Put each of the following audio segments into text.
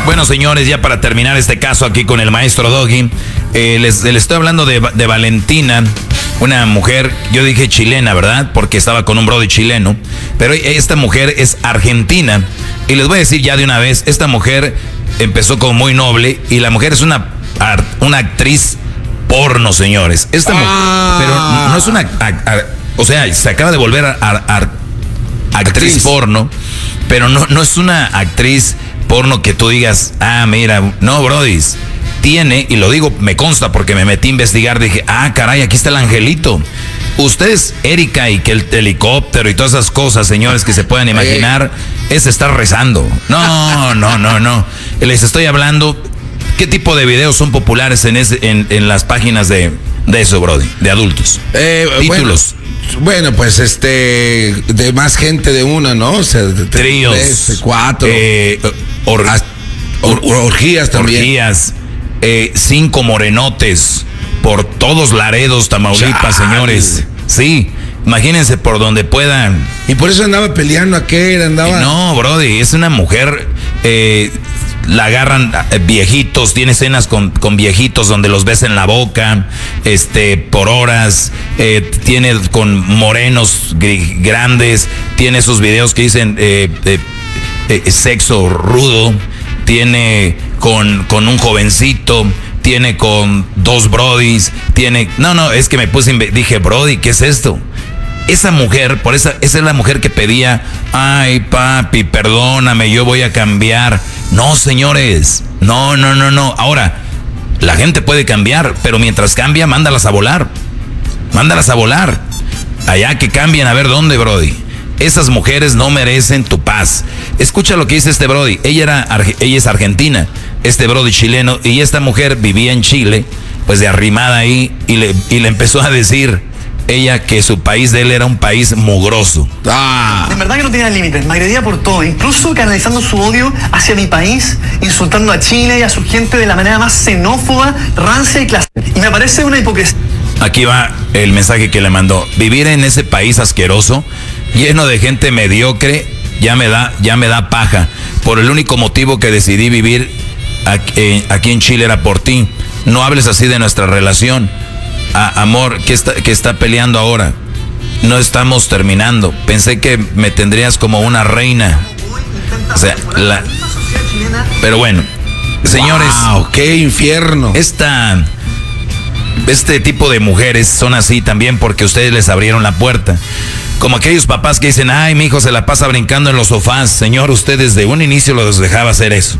Bueno, señores, ya para terminar este caso aquí con el maestro Doggy, les estoy hablando de Valentina, una mujer, yo dije chilena, ¿verdad? Porque estaba con un brody chileno, pero esta mujer es argentina. Y les voy a decir ya de una vez, esta mujer empezó como muy noble y la mujer es una actriz porno, señores. Esta mujer, pero no es una... o sea, se acaba de volver actriz porno, pero no es una actriz porno que tú digas, mira, no, brodis, tiene, y lo digo, me consta porque me metí a investigar, dije, caray, aquí está el angelito. Ustedes, Erika, y que el helicóptero y todas esas cosas, señores, que se puedan imaginar, es estar rezando. No. Les estoy hablando, ¿qué tipo de videos son populares en las páginas de eso, brody, de adultos? Títulos. Bueno, pues de más gente de una, ¿no? O sea, tríos, 3, 4, orgías también. Orgías, 5 morenotes por todos Laredos, Tamaulipas, señores. Sí, imagínense por donde puedan. Y por eso andaba peleando andaba. No, brody, es una mujer. La agarran viejitos, tiene escenas con viejitos donde los ves en la boca, por horas, tiene con morenos grandes, tiene esos videos que dicen sexo rudo, tiene con un jovencito, tiene con 2 brodis, tiene... No, es que me dije, brody, ¿qué es esto? Esa mujer, esa es la mujer que pedía, ay, papi, perdóname, yo voy a cambiar. No, señores, no. Ahora, la gente puede cambiar, pero mientras cambia, mándalas a volar. Allá que cambien, a ver dónde, brody. Esas mujeres no merecen tu paz. Escucha lo que dice este brody. Ella es argentina, este brody chileno, y esta mujer vivía en Chile, pues de arrimada ahí, y le empezó a decir ella que su país de él era un país mugroso. En verdad que no tenía límites, me agredía por todo, incluso canalizando su odio hacia mi país, insultando a Chile y a su gente de la manera más xenófoba, rancia y clasista. Y me parece una hipocresía. Aquí va el mensaje que le mandó. Vivir en ese país asqueroso, lleno de gente mediocre, ya me da paja. Por el único motivo que decidí vivir aquí en Chile era por ti. No hables así de nuestra relación. Amor, ¿qué está peleando ahora? No estamos terminando. Pensé que me tendrías como una reina. O sea, pero bueno, señores, wow, qué infierno. Este tipo de mujeres son así también porque ustedes les abrieron la puerta. Como aquellos papás que dicen, ay, mi hijo se la pasa brincando en los sofás. Señor, usted desde un inicio los dejaba hacer eso.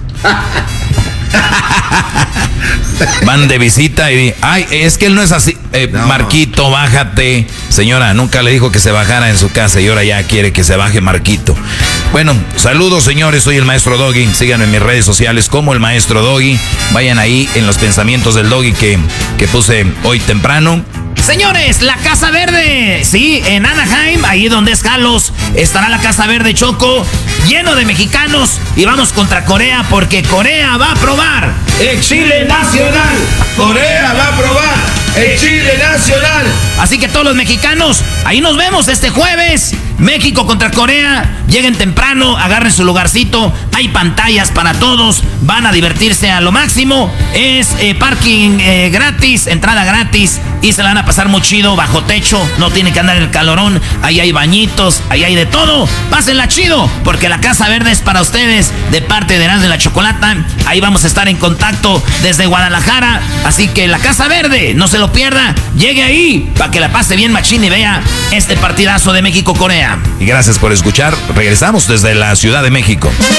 Van de visita y ay, es que él no es así. No. Marquito, bájate. Señora, nunca le dijo que se bajara en su casa y ahora ya quiere que se baje Marquito. Bueno, saludos, señores, soy el maestro Doggy. Síganme en mis redes sociales como el maestro Doggy. Vayan ahí en los pensamientos del Doggy que puse hoy temprano. Señores, la Casa Verde, sí, en Anaheim, ahí donde es Jalos, estará la Casa Verde, Choco, lleno de mexicanos, y vamos contra Corea, porque Corea va a probar el Chile nacional. Corea va a probar el Chile nacional. Así que todos los mexicanos, ahí nos vemos este jueves. México contra Corea, lleguen temprano, agarren su lugarcito, hay pantallas para todos, van a divertirse a lo máximo, es parking gratis, entrada gratis, y se la van a pasar muy chido, bajo techo, no tienen que andar en el calorón, ahí hay bañitos, ahí hay de todo, pásenla chido, porque la Casa Verde es para ustedes, de parte de Erasmo y la Chocolata, ahí vamos a estar en contacto desde Guadalajara, así que la Casa Verde, no se lo pierda, llegue ahí, para que la pase bien machín y vea este partidazo de México-Corea. Y gracias por escuchar. Regresamos desde la Ciudad de México.